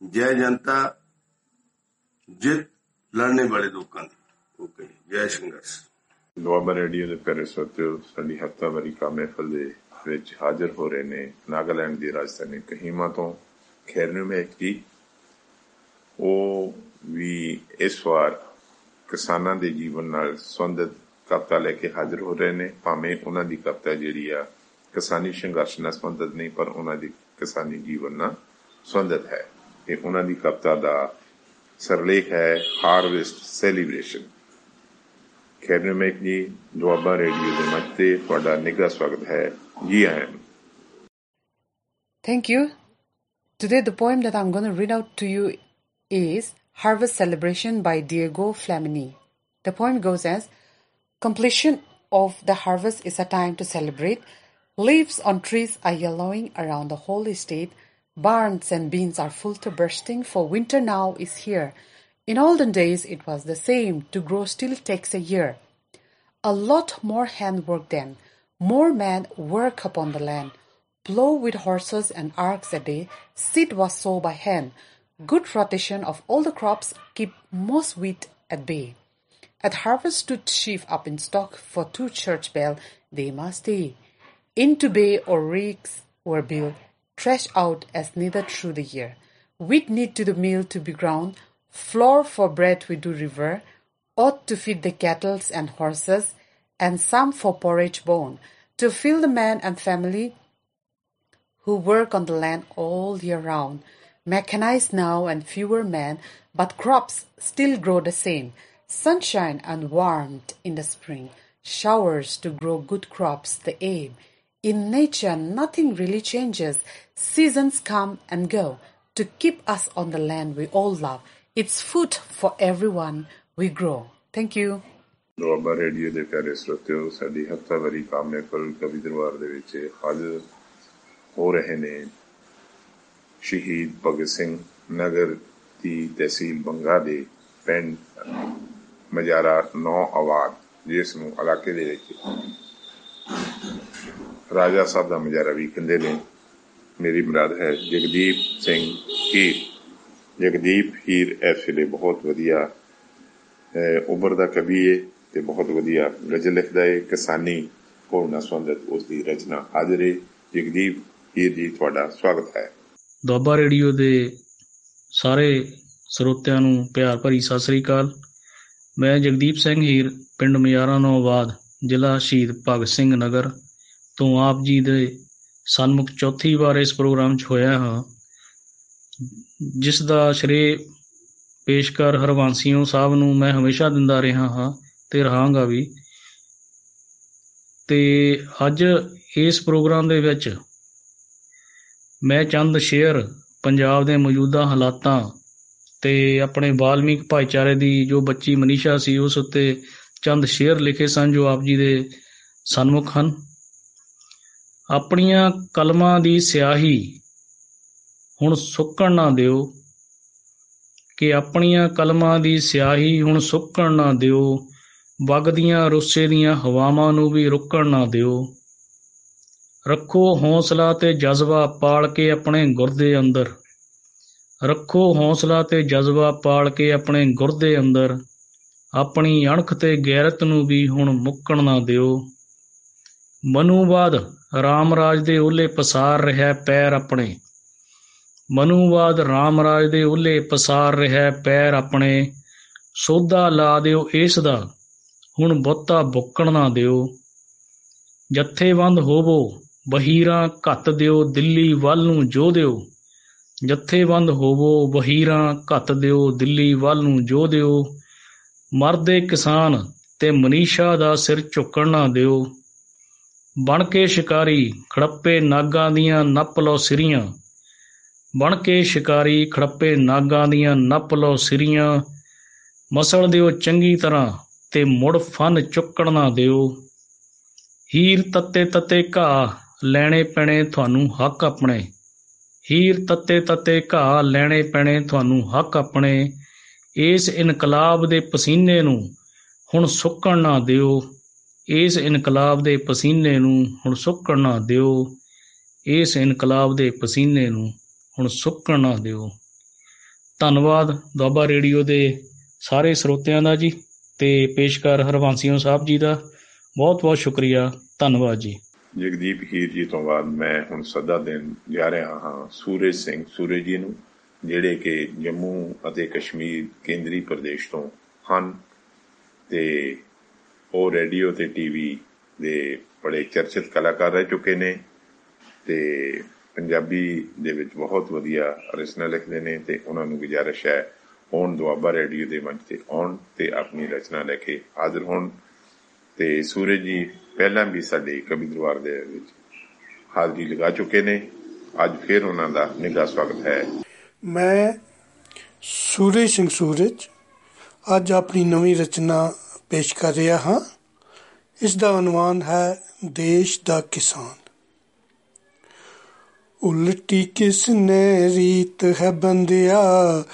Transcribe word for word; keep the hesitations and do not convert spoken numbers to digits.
जय जनता जित लड़ने वाले लोगों की। ओके, जय संघर्ष। ਦੁਆਬਾ ਰੇਡੀਓ ਦੇ ਪਿਆਰੇ ਸਰੋਤਿਓ, ਸਾਡੀ ਹਫ਼ਤਾਵਾਰੀ ਕਾ ਮਹਿਫਲ ਦੇ ਵਿੱਚ ਹਾਜ਼ਰ ਹੋ ਰਹੇ ਨੇ ਨਾਗਾਲੈਂਡ ਦੀ ਰਾਜਧਾਨੀ ਕੋਹਿਮਾ ਤੋਂ ਖੈਰਨੁਮੈਕ ਜੀ। ਉਹ ਵੀ ਇਸ ਵਾਰ ਕਿਸਾਨਾਂ ਦੇ ਜੀਵਨ ਨਾਲ ਸੰਬੰਧਿਤ ਕਵਿਤਾ ਲੈ ਕੇ ਹਾਜ਼ਰ ਹੋ ਰਹੇ ਨੇ। ਭਾਵੇਂ ਉਹਨਾਂ ਦੀ ਕਵਿਤਾ ਜਿਹੜੀ ਆ ਕਿਸਾਨੀ ਸੰਘਰਸ਼ ਨਾਲ ਸੰਬੰਧਿਤ ਨਹੀਂ, ਪਰ ਉਹਨਾਂ ਦੀ ਕਿਸਾਨੀ ਜੀਵਨ ਨਾਲ ਸੰਬੰਧਿਤ ਹੈ। ਇਹ ਉਹਨਾਂ ਦੀ ਕਵਿਤਾ ਦਾ ਸਰਲੇਖ ਹੈ ਹਾਰਵੈਸਟ ਸੈਲੀਬ੍ਰੇਸ਼ਨ। ਖੈਰਨੁਮੈਕ ਜੀ, ਦੁਆਬਾ ਰੇਡੀਓ ਦੇ ਮੰਚ ਤੇ ਤੁਹਾਡਾ ਨਿੱਘਾ ਸਵਾਗਤ ਹੈ। ਜੀ ਆਇਆਂ ਨੂੰ। Thank you. Today the poem that I'm going to read out to you is Harvest Celebration by Diego Flamini. The poem goes as, completion of the harvest is a time to celebrate. Leaves on trees are yellowing around the whole estate. Barns and bins are full to bursting, for winter now is here. In olden days it was the same. To grow still takes a year. A lot more handwork then. More men work upon the land. Plow with horses and arcs a day. Seed was sown by hand. Good rotation of all the crops keep most wheat at bay. At harvest stood sheaf up in stock, for two church bell they must stay. Into bay or ricks were built, threshed out as needed through the year. Wheat need to the mill to be ground. Flour for bread we do revere. Oat to feed the cattle and horses, and some for porridge bone, to fill the man and family who work on the land all year round. Mechanized now and fewer men, but crops still grow the same. Sunshine and warmth in the spring, showers to grow good crops the aim. In nature nothing really changes. Seasons come and go to keep us on the land we all love. It's food for everyone we grow. Thank you. Doaba radio ਦੇ ਪਿਆਰੇ ਸਰੋਤਿਓ, ਸਾਡੀ ਹਫ਼ਤਾਵਾਰੀ ਕਾਮ ਮਹਿਫਲ ਕਵੀ ਦਰਬਾਰ ਦੇ ਵਿੱਚ ਹਾਜ਼ਰ ਹੋ ਰਹੇ ਨੇ ਸ਼ਹੀਦ ਭਗਤ ਸਿੰਘ ਨਗਰ ਦੀ ਤਹਿਸੀਲ ਬੰਗਾ ਦੇ ਪਿੰਡ ਮਜਾਰਾ ਨੌ ਆਬਾਦ, ਜਿਸ ਨੂੰ ਇਲਾਕੇ ਦੇ ਵਿੱਚ ਰਾਜਾ ਸਾਹਿਬ ਦਾ ਮਜਾਰਾ ਵੀ ਕਹਿੰਦੇ ਨੇ। ਮੇਰੀ ਮੁਰਾਦ ਹੈ ਜਗਦੀਪ ਸਿੰਘ ਹੀਰ। ਜਗਦੀਪ ਹੀਰ ਇਸ ਵੇਲੇ ਬਹੁਤ ਵਧੀਆ ਉਭਰਦਾ ਕਵੀ ਹੈ ਤੇ ਬਹੁਤ ਵਧੀਆ ਗਜ਼ਲ ਲਿਖਦਾ ਹੈ। ਕਿਸਾਨੀ ਹੋਣ ਨਾਲ ਸੰਬੰਧਿਤ ਉਸ ਦੀ ਰਚਨਾ ਹਾਜ਼ਰ ਹੈ। ਜਗਦੀਪ ਹੀਰ ਜੀ, ਤੁਹਾਡਾ ਸਵਾਗਤ ਹੈ। ਦੁਆਬਾ ਰੇਡੀਓ ਦੇ ਸਾਰੇ ਸਰੋਤਿਆਂ ਨੂੰ ਪਿਆਰ ਭਰੀ ਸਤਿ ਸ੍ਰੀ ਅਕਾਲ। ਮੈਂ ਜਗਦੀਪ ਸਿੰਘ ਹੀਰ, ਪਿੰਡ ਮਜਾਰਾ ਨੌ ਆਬਾਦ, ਜ਼ਿਲ੍ਹਾ ਸ਼ਹੀਦ ਭਗਤ ਸਿੰਘ ਨਗਰ ਤੋਂ ਆਪ ਜੀ ਦੇ ਸਨਮੁਖ ਚੌਥੀ ਵਾਰ ਇਸ ਪ੍ਰੋਗਰਾਮ 'ਚ ਹੋਇਆ ਹਾਂ, ਜਿਸ ਦਾ ਸ਼੍ਰੇ ਪੇਸ਼ਕਾਰ ਹਰਵੰਸੀਓ ਸਾਹਿਬ ਨੂੰ ਮੈਂ ਹਮੇਸ਼ਾ ਦਿੰਦਾ ਰਿਹਾ ਹਾਂ ਤੇ ਰਹਾਂਗਾ ਵੀ। ਤੇ ਅੱਜ ਇਸ ਪ੍ਰੋਗਰਾਮ ਦੇ ਵਿੱਚ ਮੈਂ ਚੰਦ ਸ਼ੇਅਰ ਪੰਜਾਬ ਦੇ ਮੌਜੂਦਾ ਹਾਲਾਤਾਂ ਤੇ ਆਪਣੇ ਵਾਲਮੀਕ ਭਾਈਚਾਰੇ ਦੀ ਜੋ ਬੱਚੀ ਮਨੀਸ਼ਾ ਸੀ, ਉਸ ਉੱਤੇ ਚੰਦ ਸ਼ੇਅਰ ਲਿਖੇ ਸਨ ਜੋ ਆਪ ਜੀ ਦੇ ਸਨਮੁਖ ਹਨ। ਆਪਣੀਆਂ ਕਲਮਾਂ ਦੀ ਸਿਆਹੀ ਹੁਣ ਸੁੱਕਣ ਨਾ ਦਿਓ, ਕਿ ਆਪਣੀਆਂ ਕਲਮਾਂ ਦੀ ਸਿਆਹੀ ਹੁਣ ਸੁੱਕਣ ਨਾ ਦਿਓ, ਵਗਦੀਆਂ ਰੁੱਸੇ ਦੀਆਂ ਹਵਾਵਾਂ ਨੂੰ ਵੀ ਰੁਕਣ ਨਾ ਦਿਓ। ਰੱਖੋ ਹੌਸਲਾ ਤੇ ਜਜ਼ਬਾ ਪਾਲ ਕੇ ਆਪਣੇ ਗੁਰਦੇ ਅੰਦਰ, ਰੱਖੋ ਹੌਸਲਾ ਤੇ ਜਜ਼ਬਾ ਪਾਲ ਕੇ ਆਪਣੇ ਗੁਰਦੇ ਅੰਦਰ, ਆਪਣੀ ਅਣਖ ਤੇ ਗੈਰਤ ਨੂੰ ਵੀ ਹੁਣ ਮੁੱਕਣ ਨਾ ਦਿਓ। ਮਨੂਵਾਦ ਰਾਮ ਰਾਜ ਦੇ ਓਹਲੇ ਪਸਾਰ ਰਿਹਾ ਪੈਰ ਆਪਣੇ, ਮਨੂਵਾਦ ਰਾਮ ਰਾਜ ਦੇ ਓਹਲੇ ਪਸਾਰ ਰਿਹਾ ਪੈਰ ਆਪਣੇ, ਸੋਧਾ ਲਾ ਦਿਓ ਇਸ ਦਾ ਹੁਣ ਬਹੁਤਾ ਬੁੱਕਣ ਨਾ ਦਿਓ। ਜਥੇਬੰਦ ਹੋਵੋ ਵਹੀਰਾਂ ਘੱਤ ਦਿਓ, ਦਿੱਲੀ ਵੱਲ ਨੂੰ ਜੋ ਦਿਓ, ਜਥੇਬੰਦ ਹੋਵੋ ਵਹੀਰਾਂ ਘੱਤ ਦਿਓ, ਦਿੱਲੀ ਵੱਲ ਨੂੰ ਜੋ ਦਿਓ। ਮਰਦੇ ਕਿਸਾਨ ਤੇ ਮਨੀਸ਼ਾ ਦਾ ਸਿਰ ਝੁਕਣ ਨਾ ਦਿਓ। ਬਣ ਕੇ ਸ਼ਿਕਾਰੀ ਖੜੱਪੇ ਨਾਗਾਂ ਦੀਆਂ ਨੱਪ ਲਓ ਸਿਰੀਆਂ, ਬਣ ਕੇ ਸ਼ਿਕਾਰੀ ਖੜੱਪੇ ਨਾਗਾਂ ਦੀਆਂ ਨੱਪ ਲਓ ਸਿਰੀਆਂ। ਮਸਲ ਦਿਓ ਚੰਗੀ ਤਰ੍ਹਾਂ ਤੇ ਮੁੜ ਫਨ ਚੁੱਕਣ ਨਾ ਦਿਓ। ਹੀਰ ਤੱਤੇ ਤੱਤੇ ਘਾਹ ਲੈਣੇ ਪੈਣੇ ਤੁਹਾਨੂੰ ਹੱਕ ਆਪਣੇ, ਹੀਰ ਤੱਤੇ ਤੱਤੇ ਘਾਹ ਲੈਣੇ ਪੈਣੇ ਤੁਹਾਨੂੰ ਹੱਕ ਆਪਣੇ। ਇਸ ਇਨਕਲਾਬ ਦੇ ਪਸੀਨੇ ਨੂੰ ਹੁਣ ਸੁੱਕਣ ਨਾ ਦਿਓ, ਇਸ ਇਨਕਲਾਬ ਦੇ ਪਸੀਨੇ ਨੂੰ ਹੁਣ ਸੁੱਕਣ ਨਾ ਦਿਓ, ਇਸ ਇਨਕਲਾਬ ਦੇ ਪਸੀਨੇ ਨੂੰ ਹੁਣ ਸੁੱਕਣ ਨਾ ਦਿਓ। ਧੰਨਵਾਦ ਦੁਆਬਾ ਰੇਡੀਓ ਦੇ ਸਾਰੇ ਸਰੋਤਿਆਂ ਦਾ ਜੀ, ਤੇ ਪੇਸ਼ਕਾਰ ਹਰਵੰਸੀਓ ਸਾਹਿਬ ਜੀ ਦਾ ਬਹੁਤ ਬਹੁਤ ਸ਼ੁਕਰੀਆ। ਧੰਨਵਾਦ ਜੀ। ਜਗਦੀਪ ਹੀਰ ਜੀ ਤੋਂ ਬਾਅਦ ਮੈਂ ਹੁਣ ਸੱਦਾ ਦੇਣ ਜਾ ਰਿਹਾ ਹਾਂ ਸੂਰਜ ਸਿੰਘ ਸੂਰਜ ਜੀ ਨੂੰ, ਜਿਹੜੇ ਕਿ ਜੰਮੂ ਅਤੇ ਕਸ਼ਮੀਰ ਕੇਂਦਰੀ ਪ੍ਰਦੇਸ਼ ਤੋਂ ਹਨ ਤੇ ਉਹ ਰੇਡੀਓ ਤੇ ਟੀਵੀ ਦੇ ਬੜੇ ਚਰਚਿਤ ਕਲਾਕਾਰ ਰਹਿ ਚੁੱਕੇ ਨੇ ਤੇ ਪੰਜਾਬੀ ਦੇ ਵਿੱਚ ਬਹੁਤ ਵਧੀਆ ਰਚਨਾ ਲਿਖਦੇ ਨੇ ਤੇ ਉਹਨਾਂ ਨੂੰ ਗੁਜ਼ਾਰਿਸ਼ ਹੈ ਆਉਣ ਦੁਆਬਾ ਰੇਡੀਓ ਦੇ ਮੰਚ ਤੇ ਆਉਣ ਤੇ ਆਪਣੀ ਰਚਨਾ ਲੈ ਕੇ ਹਾਜ਼ਰ ਹੋਣ। ਤੇ ਸੂਰਜ ਜੀ ਪਹਿਲਾਂ ਵੀ ਸਾਡੇ ਕਵੀ ਦਰਬਾਰ ਦੇ ਵਿੱਚ ਹਾਜ਼ਰੀ ਲਗਾ ਚੁੱਕੇ ਨੇ, ਅੱਜ ਫਿਰ ਉਹਨਾਂ ਦਾ ਨਿੱਘਾ ਸਵਾਗਤ ਹੈ। ਮੈਂ ਸੂਰਜ ਸਿੰਘ ਸੂਰਜ ਅੱਜ ਆਪਣੀ ਨਵੀਂ ਰਚਨਾ ਪੇਸ਼ ਕਰ ਰਿਹਾ ਹਾਂ। ਇਸ ਦਾ ਉਨਵਾਨ ਹੈ ਦੇਸ਼ ਦਾ ਕਿਸਾਨ। ਉਲਟੀ ਕਿਸ ਨੇ ਰੀਤ ਹੈ ਬੰਦਿਆ,